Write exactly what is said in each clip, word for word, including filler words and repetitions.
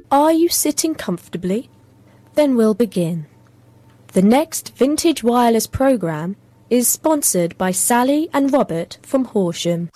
Are you sitting comfortably? Then we'll begin. The next Vintage Wireless programme is sponsored by Sally and Robert from Horsham.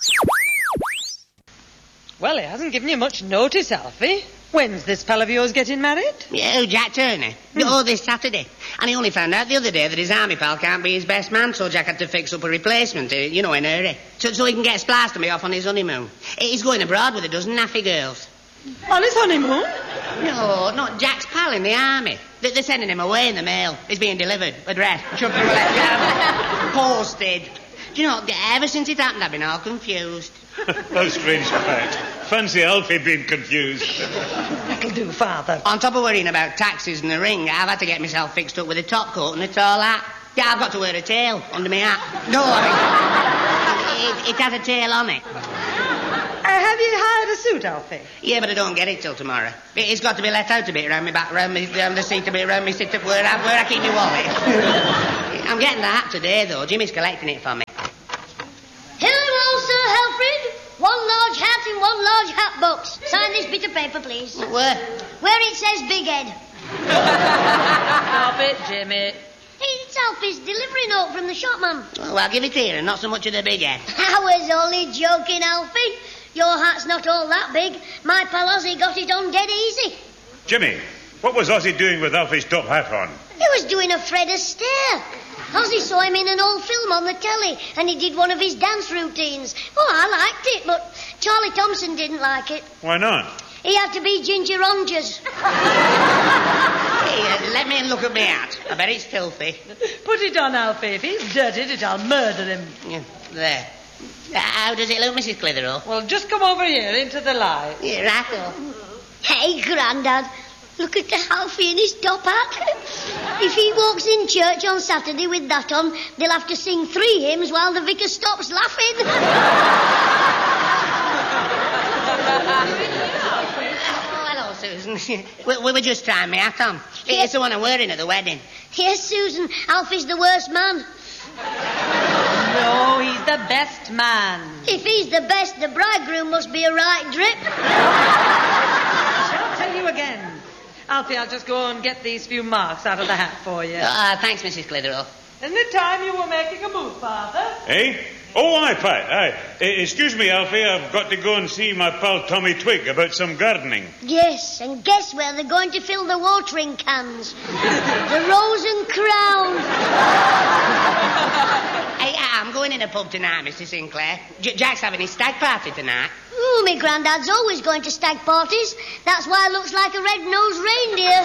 Well, it hasn't given you much notice, Alfie. When's this pal of yours getting married? Yeah, Jack Turner. Hmm. Oh, this Saturday. And he only found out the other day that his army pal can't be his best man, so Jack had to fix up a replacement, uh, you know, in a hurry. So, so he can get spliced to me off on his honeymoon. He's going abroad with a dozen naffy girls. On his honeymoon? No, not Jack's pal in the army. They're sending him away in the mail. He's being delivered, addressed, shoved in the left arm, posted. Do you know, ever since it happened, I've been all confused. Oh, strange fact. Fancy Alfie being confused. That'll do, Father. On top of worrying about taxes and the ring, I've had to get myself fixed up with a top coat and a tall hat. Yeah, I've got to wear a tail under my hat. No, I mean, it, it has a tail on it. Uh, have you hired a suit, Alfie? Yeah, but I don't get it till tomorrow. It's got to be let out a bit around my back, around, me, around the seat a bit, around me sit-up where I, where I keep my wallet. I'm getting the hat today, though. Jimmy's collecting it for me. Hello, Sir Helfrid. One large hat in one large hat box. Sign this bit of paper, please. Where? Where it says Big Head. Stop it, Jimmy. Hey, it's Alfie's delivery note from the shopman. Well, I'll give it here and not so much of the big head. I was only joking, Alfie. Your hat's not all that big. My pal Ozzy got it on dead easy. Jimmy, what was Ozzy doing with Alfie's top hat on? He was doing a Fred Astaire. Ozzy saw him in an old film on the telly, and he did one of his dance routines. Oh, I liked it, but Charlie Thompson didn't like it. Why not? He had to be Ginger Rogers. Hey, uh, let me look at my hat. I bet it's filthy. Put it on, Alfie. If he's dirtied it, I'll murder him. Yeah, there. Uh, how does it look, Missus Clitheroe? Well, just come over here into the light. Yeah, right off. Hey, Grandad, look at the Alfie in his top hat. If he walks in church on Saturday with that on, they'll have to sing three hymns while the vicar stops laughing. Oh, hello, Susan. we, we were just trying my hat on. It's the one I'm wearing at the wedding. Yes, Susan, Alfie's the worst man. No, he's the best man. If he's the best, the bridegroom must be a right drip. I'll tell you again. Alfie, I'll just go and get these few marks out of the hat for you. Uh, thanks, Missus Clitheroe. Isn't it time you were making a move, Father? Eh? Oh, aye, Pat, aye. Uh, excuse me, Alfie, I've got to go and see my pal Tommy Twig about some gardening. Yes, and guess where they're going to fill the watering cans? The Rose and Crown. Hey, I'm going in a pub tonight, Mister Sinclair. J- Jack's having his stag party tonight. Oh, my granddad's always going to stag parties. That's why it looks like a red-nosed reindeer.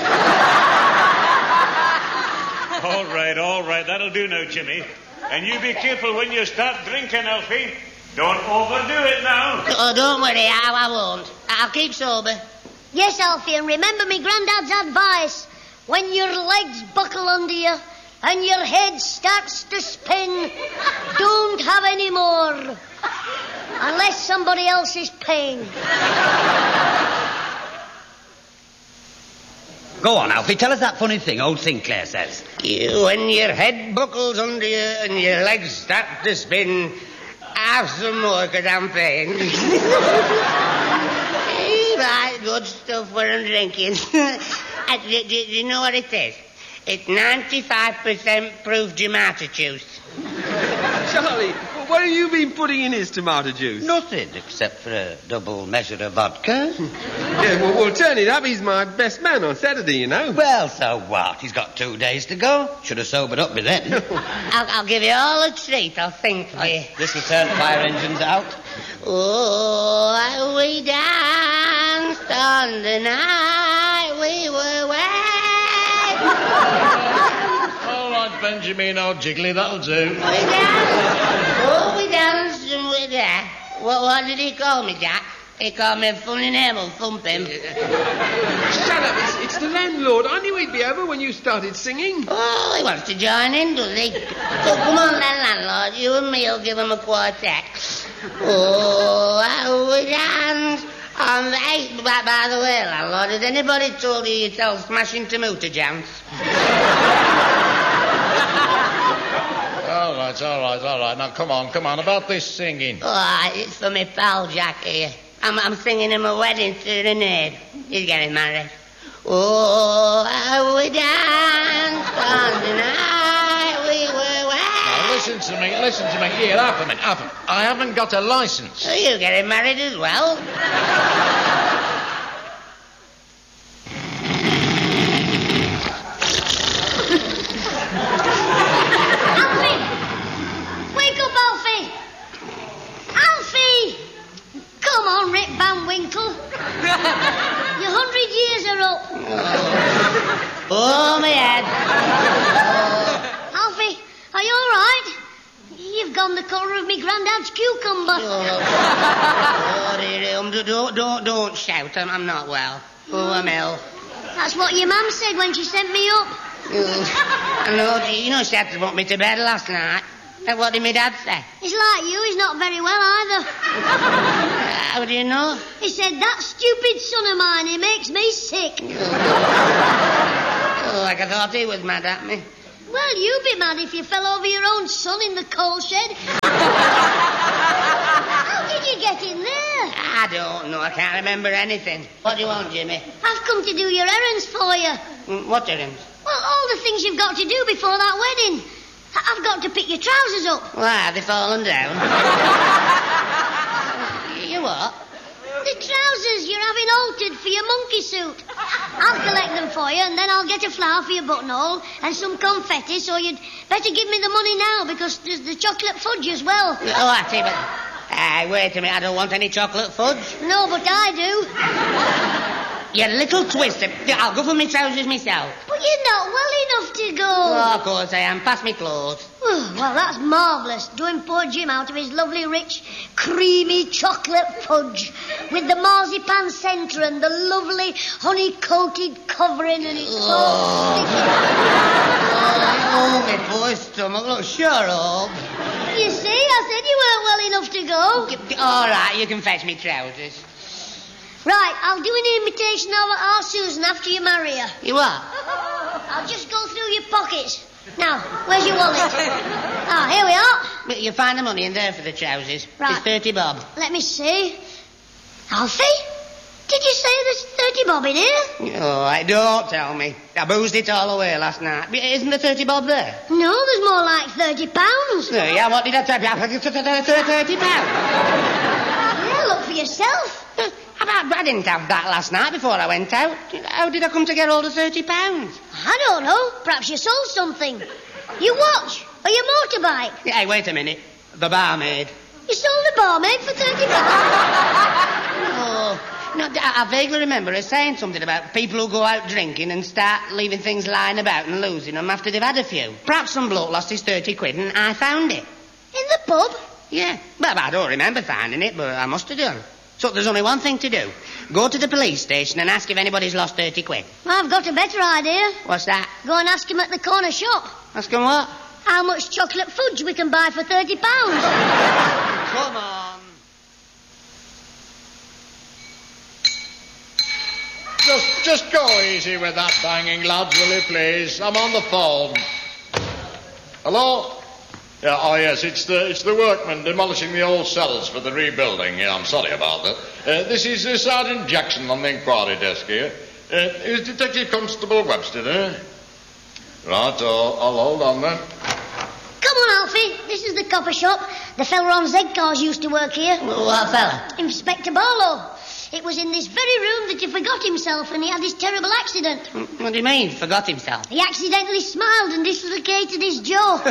All right, all right, that'll do now, Jimmy. And you be careful when you start drinking, Alfie. Don't overdo it now. Oh, don't worry, I, I won't. I'll keep sober. Yes, Alfie, and remember me granddad's advice. When your legs buckle under you and your head starts to spin, don't have any more. Unless somebody else is paying. Go on, Alfie, tell us that funny thing old Sinclair says. You, when your head buckles under you and your legs start to spin, have some more, because I'm paying. Right, good stuff for I'm drinking. do, do, do you know what it is? It's ninety-five percent proof tomato juice. Charlie, what have you been putting in his tomato juice? Nothing, except for a double measure of vodka. Yeah, well, well, turn it up. He's my best man on Saturday, you know. Well, so what? He's got two days to go. Should have sobered up by then. I'll, I'll give you all a treat, I'll think for you. This will turn fire engines out. Oh, how we danced on the night we were wed. All right, Benjamin, old jiggly, that'll do. We danced. Oh, we danced and we danced. What, what did he call me, Jack? He called me a funny name, I'll thump him. Shut up, it's, it's the landlord. I knew he'd be over when you started singing. Oh, he wants to join in, does he? So come on then, landlord, you and me'll give him a quartet. Oh, how we danced on the eighth. By, by the way, landlord, has anybody told you you tell Smashing Tomato Jams? All right, all right, all right. Now, come on, come on, about this singing. Oh, it's for me pal Jack here. I'm, I'm singing him a wedding serenade. He's getting married. Oh, how we danced on the night we were wed. Now, listen to me, listen to me. Here, half a minute, half a minute. I haven't got a licence. So you're getting married as well? Alfie! Wake up, Alfie! Alfie! Come on, Rip Van Winkle. Your hundred years are up. Oh, my head. Alfie, are you all right? You've gone the colour of me granddad's cucumber. Oh, dear, um, don't, don't, don't shout. I'm, I'm not well. Oh, I'm ill. That's what your mum said when she sent me up. Oh, I know, you know she had to put me to bed last night. And what did my dad say? It's like you, he's not very well either. How do you know? He said, that stupid son of mine, he makes me sick. Oh, like I thought he was mad at me. Well, you'd be mad if you fell over your own son in the coal shed. How did you get in there? I don't know. I can't remember anything. What do you want, Jimmy? I've come to do your errands for you. Mm, What errands? Well, all the things you've got to do before that wedding. I- I've got to pick your trousers up. Why, have they fallen down? You what? The trousers you're having altered for your monkey suit. I'll collect them for you, and then I'll get a flower for your buttonhole and some confetti, so you'd better give me the money now, because there's the chocolate fudge as well. Oh, I see, but... Hey, wait a minute. I don't want any chocolate fudge. No, but I do. You little twister. I'll go for my trousers myself. But you're not well enough to go. Oh, of course I am. Pass me clothes. Well, that's marvellous, doing poor Jim out of his lovely, rich, creamy chocolate fudge with the marzipan centre and the lovely honey-coated covering, and it's all sticky. Oh, my poor stomach. Look, sure up. You see, I said you weren't well enough to go. All right, you can fetch me trousers. Right, I'll do an imitation of our Susan after you marry her. You what? I'll just go through your pockets. Now, where's your wallet? Ah, here we are. But you find the money in there for the trousers. Right. It's thirty bob. Let me see. Alfie, did you say there's thirty bob in here? Oh, I don't tell me. I boozed it all away last night. Isn't there thirty bob there? No, there's more like thirty pounds. No, yeah, what did I tell you? thirty pounds. Yeah, look for yourself. I, I didn't have that last night before I went out. How did I come to get all the thirty pounds? I don't know. Perhaps you sold something. Your watch or your motorbike. Hey, wait a minute. The barmaid. You sold a barmaid for thirty pounds. Oh, no, I, I vaguely remember her saying something about people who go out drinking and start leaving things lying about and losing them after they've had a few. Perhaps some bloke lost his thirty quid and I found it. In the pub? Yeah, well, I don't remember finding it, but I must have done. So there's only one thing to do. Go to the police station and ask if anybody's lost thirty quid. I've got a better idea. What's that? Go and ask him at the corner shop. Ask him what? How much chocolate fudge we can buy for thirty pounds. Come on. Just, just go easy with that banging, lads, will you, please? I'm on the phone. Hello? Yeah, oh, yes, it's the it's the workmen demolishing the old cells for the rebuilding. Yeah, I'm sorry about that. Uh, this is uh, Sergeant Jackson on the inquiry desk here. Uh, is Detective Constable Webster there? Right, I'll, I'll hold on then. Come on, Alfie. This is the copper shop. The fella on Z-Cars used to work here. What fella? Inspector Barlow. It was in this very room that he forgot himself and he had this terrible accident. What do you mean, forgot himself? He accidentally smiled and dislocated his jaw.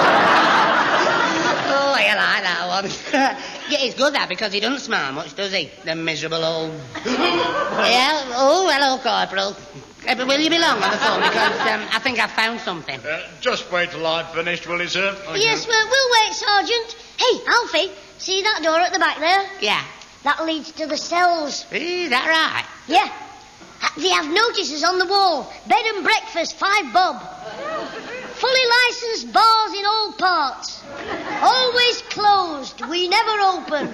Oh, I like that one. Yeah, it's good, that, because he doesn't smile much, does he? The miserable old... Yeah, oh, hello, Corporal. Uh, but will you be long on the phone, because um, I think I've found something. Uh, just wait till I've finished, will you, sir? Thank Yes, you. well, we'll wait, Sergeant. Hey, Alfie, see that door at the back there? Yeah. That leads to the cells. Is that right? Yeah. Uh, They have notices on the wall. Bed and breakfast, five bob. Fully licensed bars in all parts. Always closed. We never open.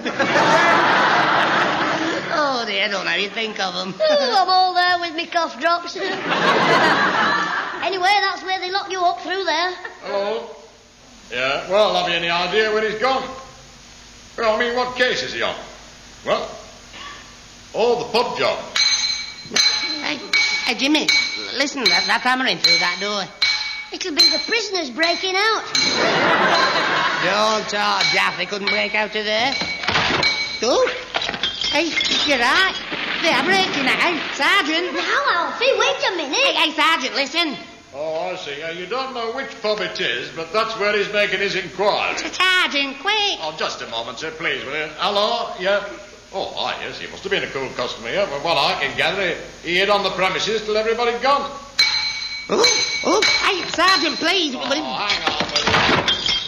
Oh, dear, I don't know how you think of them. Oh, I'm all there with me cough drops. Anyway, that's where they lock you up through there. Hello? Yeah, well, have you any idea where he's gone? Well, I mean, what case is he on? Well, oh, the pub job. Hey, Hey, Jimmy, listen, that, that's hammering through that door. It'll be the prisoners breaking out. Don't talk, Jaff. They couldn't break out of there. Oh, hey, you're right. They are breaking out. Sergeant. Now, Alfie, wait a minute. Hey, hey, Sergeant, listen. Oh, I see. Uh, you don't know which pub it is, but that's where he's making his inquiry. Sergeant, quick. Oh, just a moment, sir, please, will you? Hello? Yeah? Oh, ah, yes, he must have been a cool customer here. But what I can gather, he, he hid on the premises till everybody gone. Oh, oh, hey, Sergeant, please. Oh, hang on, will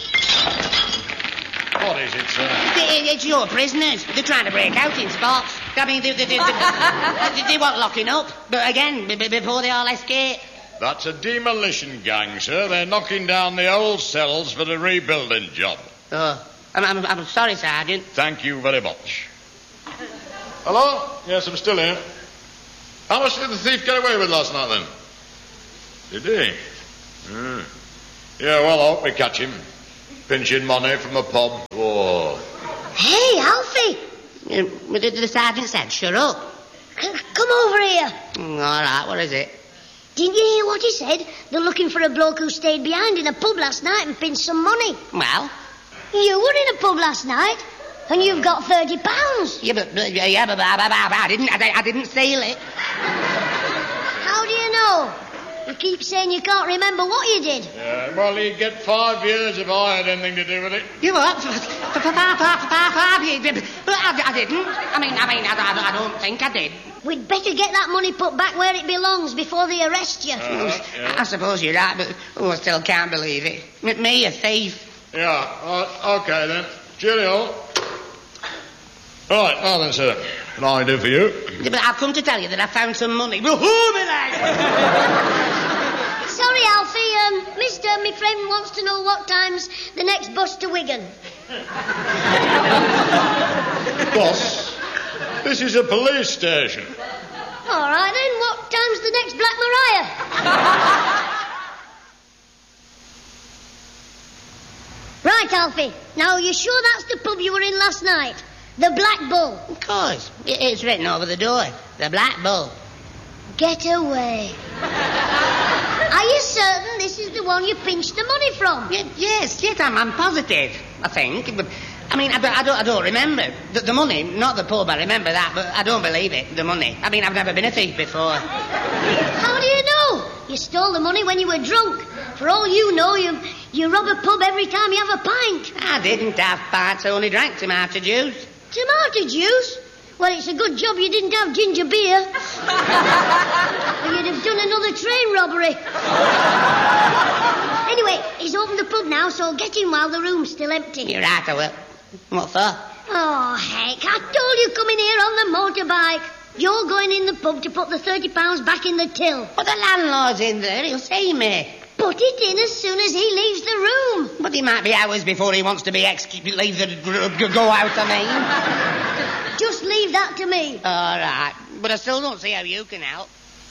you? What is it, sir? It, it's your prisoners. They're trying to break out in spots. I mean, they, they, they, they, they want locking up, but again, b- b- before they all escape. That's a demolition gang, sir. They're knocking down the old cells for the rebuilding job. Oh, I'm, I'm, I'm sorry, Sergeant. Thank you very much. Hello? Yes, I'm still here. How much did the thief get away with last night, then? Did he? Hmm. Yeah, well, I hope we catch him. Pinching money from a pub. Oh. Hey, Alfie. Uh, the, the sergeant said, shut up. C- come over here. Mm, all right, what is it? Didn't you hear what he said? They're looking for a bloke who stayed behind in a pub last night and pinched some money. Well? You were in a pub last night, and you've got thirty pounds. Yeah, but, but yeah, but, but, but, but I didn't, I, I didn't steal it. How do you know? You keep saying you can't remember what you did. Yeah, well, he'd get five years if I had anything to do with it. You what? For, for, for, for, for, for five years? But I, I didn't. I mean, I mean, I, I, I don't think I did. We'd better get that money put back where it belongs before they arrest you. Uh, yeah. I suppose you're right, but oh, I still can't believe it. M- Me, a thief. Yeah, uh, okay then. Cheerio. Right, now then, sir. What can I do for you? Yeah, but I've come to tell you that I found some money. Woohoo, me like! Sorry, Alfie. Um, Mister, my friend wants to know what time's the next bus to Wigan. Boss, this is a police station. All right, then. What time's the next Black Maria? Right, Alfie. Now, are you sure that's the pub you were in last night? The Black Bull. Of course. It- It's written over the door. The Black Bull. Get away. Are you certain this is the one you pinched the money from? Y- yes, yes, I'm, I'm positive, I think. But, I mean, I, don't- I, don't, I don't remember. The, the money, not the pub, I remember that, but I don't believe it, the money. I mean, I've never been a thief before. How do you know? You stole the money when you were drunk. For all you know, you, you rob a pub every time you have a pint. I didn't have pints, I only drank tomato juice. Tomato juice? Well, it's a good job you didn't have ginger beer. Or you'd have done another train robbery. Anyway, he's opened the pub now, so get in while the room's still empty. You're right, I will. What for? Oh, heck, I told you come in here on the motorbike. You're going in the pub to put the thirty pounds back in the till. But the landlord's in there, he'll see me. Put it in as soon as he leaves the room. But he might be hours before he wants to be ex... leave the... go out, I mean. Just leave that to me. All right, but I still don't see how you can help.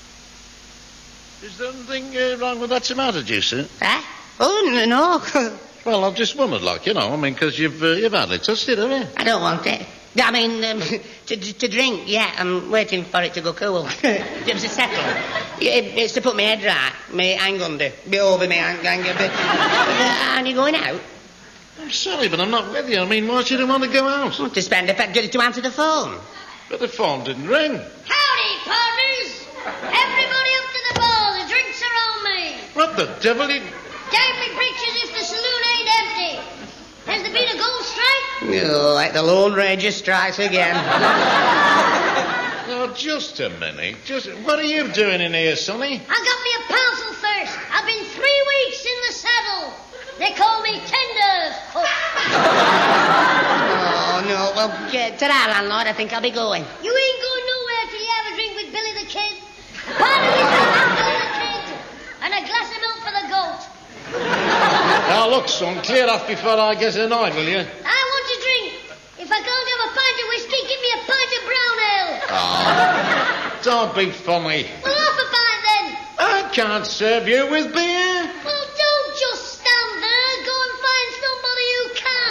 Is there anything uh, wrong with that tomato juice, sir? Huh? Oh, n- no. Well, I've just wondered, like, you know, I mean, because you've, uh, you've hardly touched it, have you? I don't want it. I mean, um, to, to drink, yeah, I'm waiting for it to go cool. Just to settle. It, it's to put my head right, me hang under, be over me hang under. Be, uh, and you going out? I'm sorry, but I'm not with you. I mean, why should I want to go out? Want to spend a pe- to, to answer the phone. But the phone didn't ring. Howdy, partners. Everybody up to the bar. The drinks are on me. What the devil? You... Damn me breeches if the saloon ain't empty. Has there been a gold strike? Oh, like the Lone Ranger strikes again. Now, just a minute. Just what are you doing in here, Sonny? I got me a parcel first. I've been three weeks in the saddle. They call me Tender. Oh, Oh, no. Well, uh, ta-ra, landlord. I think I'll be going. you ain't going nowhere till you have a drink with Billy the Kid. Part of his Billy the Kid. And a glass of milk for the goat. Now, look, son, clear off before I get annoyed, will you? I want a drink. If I can't have a pint of whiskey, give me a pint of brown ale. Oh, don't be funny. Well, half a pint then. I can't serve you with beer. Well, don't just stand there. Go and find somebody who can.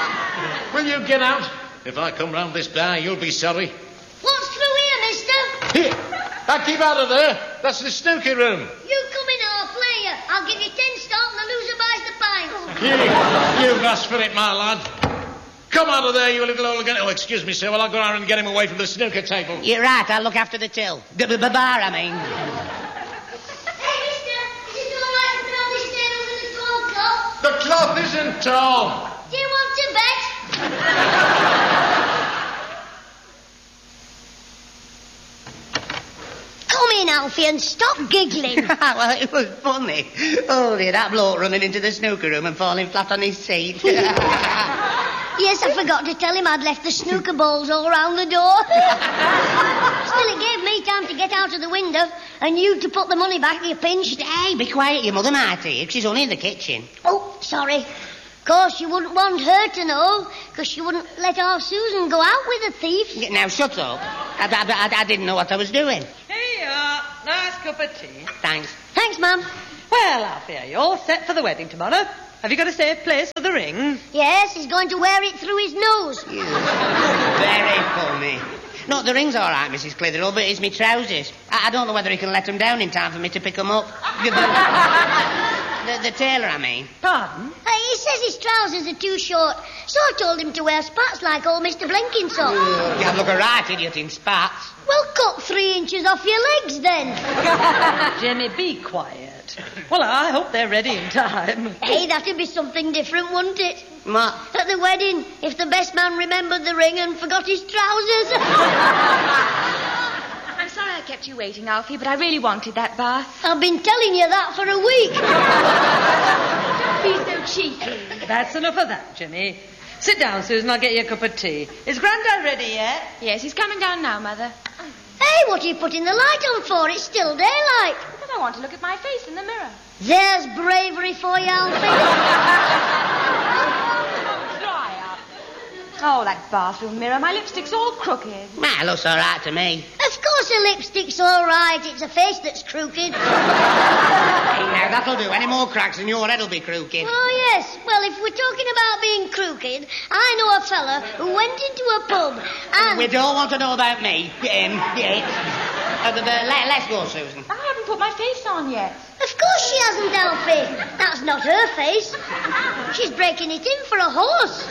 Will you get out? If I come round this bar, you'll be sorry. What's through here, mister? Here, now keep out of there. That's the snooker room. You come in, I'll play you. I'll give you ten start and the loser buys the pint. You, you've asked for it, my lad. Come out of there, you little old... Oh, excuse me, sir. Well, I'll go around and get him away from the snooker table. You're right, I'll look after the till. The b- bar, I mean. Hey, mister, is it all right to throw this stand over the tall cloth? The cloth isn't tall. Do you want to bet? Come in, Alfie, and stop giggling. Well, it was funny. Oh, dear, that bloke running into the snooker room and falling flat on his seat. Yes, I forgot to tell him I'd left the snooker balls all round the door. Still, it gave me time to get out of the window and you to put the money back you pinched. Hey, be quiet, your mother might hear. She's only in the kitchen. Oh, sorry. Of course, you wouldn't want her to know, because she wouldn't let our Susan go out with a thief. Yeah, now, shut up. I, I, I, I didn't know what I was doing. Here you are. Nice cup of tea. Thanks. Thanks, Mum. Well, Alfie, are you all set for the wedding tomorrow? Have you got a safe place for the ring? Yes, he's going to wear it through his nose. You. Very funny. No, the ring's all right, Missus Clitheroe, but it's me trousers. I, I don't know whether he can let them down in time for me to pick them up. the, the, the tailor, I mean. Pardon? Hey, he says his trousers are too short, so I told him to wear spats like old Mister Blenkinsop. You look a right idiot in spats. Well, cut three inches off your legs, then. Jimmy, be quiet. Well, I hope they're ready in time. Hey, that'd be something different, wouldn't it? What? At the wedding, if the best man remembered the ring and forgot his trousers. I'm sorry I kept you waiting, Alfie, but I really wanted that bath. I've been telling you that for a week. Don't be so cheeky. That's enough of that, Jimmy. Sit down, Susan. I'll get you a cup of tea. Is Grandad ready yet? Yes, he's coming down now, Mother. Hey, what are you putting the light on for? It's still daylight. Because I want to look at my face in the mirror. There's bravery for you, Alfie. Dry up. Oh, that bathroom mirror. My lipstick's all crooked. Well, it looks all right to me. Of course a lipstick's all right. It's a face that's crooked. Hey, now, that'll do. Any more cracks and your head'll be crooked. Oh, yes. Well, if we're talking about being crooked, I know a fella who went into a pub and... We don't want to know about me. Um, yeah. Uh, but, uh, let, let's go, Susan. I haven't put my face on yet. Of course she hasn't, Alfie. That's not her face. She's breaking it in for a horse.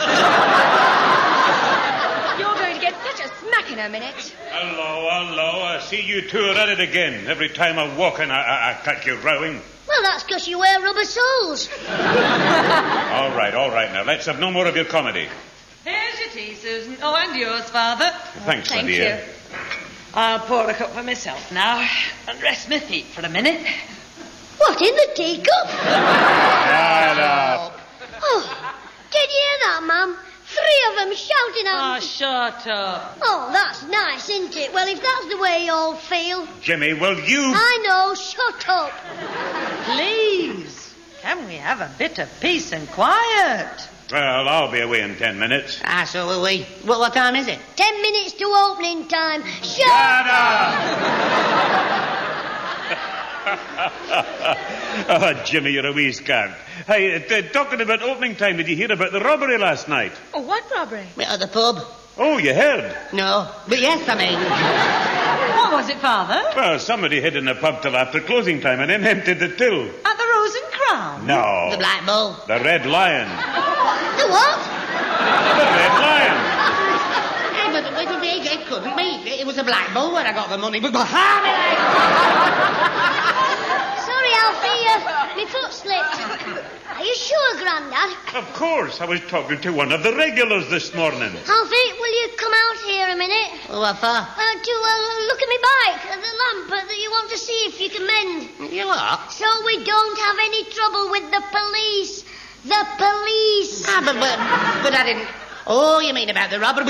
You're going to get such a smack in a minute. Hello, hello. I see you two are at it again. Every time I'm walking, I, I, I catch you rowing. Well, that's because you wear rubber soles. All right, all right. Now, let's have no more of your comedy. Here's your tea, Susan. Oh, and yours, Father. Thanks, my Thank dear. you. I'll pour a cup for myself now and rest my feet for a minute. What, in the teacup? Shut up. Oh, did you hear that, Mum? Three of them shouting at Oh, me. shut up. Oh, that's nice, isn't it? Well, if that's the way you all feel... Jimmy, will you... I know, shut up. Please, can we have a bit of peace and quiet? Well, I'll be away in ten minutes. Ah, so will we. What, what time is it? Ten minutes to opening time. Shut, Shut up! Oh, Jimmy, you're a wee scamp. Hey, uh, talking about opening time, did you hear about the robbery last night? Oh, what robbery? At the pub? Oh, you heard? No. But yes, I mean. What was it, Father? Well, somebody hid in the pub till after closing time and then emptied the till. At the Rose and Crown? No. The Black Bull. The Red Lion. The what? The Red Lion. Hey, but, but it, it, it couldn't be. It was a Black Bull where I got the money. But, but Sorry, Alfie, uh, my foot slipped. Are you sure, Grandad? Of course. I was talking to one of the regulars this morning. Alfie, will you come out here a minute? what for? Uh, to uh, look at my bike, uh, the lamp uh, that you want to see if you can mend. You what? So we don't have any trouble with the police. The police. Ah, but, but, but I didn't... Oh, you mean about the robbery?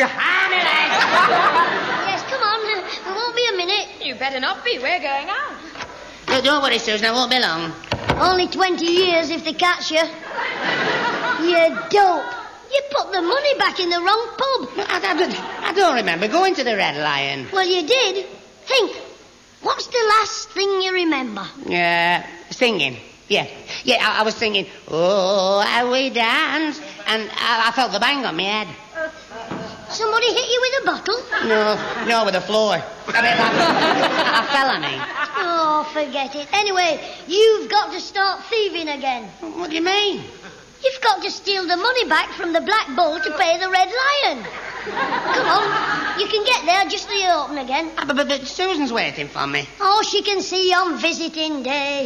Yes, come on. Uh, we won't be a minute. You better not be. We're going out. No, don't worry, Susan. I won't be long. Only twenty years if they catch you. You dope. You put the money back in the wrong pub. I, I, I don't remember going to the Red Lion. Well, you did. Think. What's the last thing you remember? Uh, singing. Yeah. Yeah, I, I was singing, oh, how we dance. And I, I felt the bang on my head. Somebody hit you with a bottle? No, no, with the floor. I mean, a felony. Oh, forget it. Anyway, you've got to start thieving again. What do you mean? You've got to steal the money back from the Black Bull to pay the Red Lion. Come on, you can get there just as you open again. Ah, but, but, but Susan's waiting for me. Oh, she can see you on visiting day.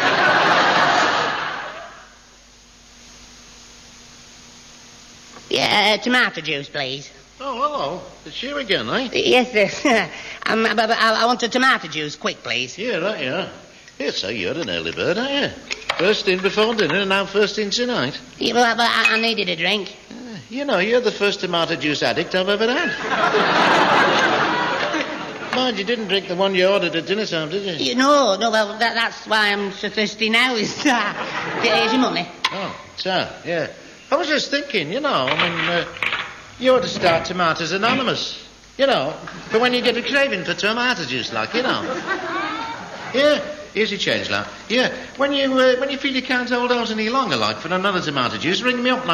Yeah, uh, tomato juice, please. Oh, hello. It's you again, eh? Yes, sir. um, but, but I, I want a tomato juice, quick, please. Yeah, right, yeah. Yes, so you're an early bird, aren't you? First in before dinner and now first in tonight. Yeah, but, but I, I needed a drink. Uh, you know, you're the first tomato juice addict I've ever had. Mind, you didn't drink the one you ordered at dinner time, did you? You know, no, well, that, that's why I'm so thirsty now, is uh, here's your money. Oh, so, yeah. I was just thinking, you know, I mean, uh, you ought to start Tomatoes Anonymous. You know, for when you get a craving for tomato juice, like, you know. Yeah, here's your change, love. Yeah, when you, uh, when you feel you can't hold out any longer, like, for another tomato juice, ring me up now.